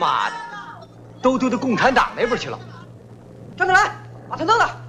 妈的，都丢到共产党那边去了。 张德兰，把他弄了。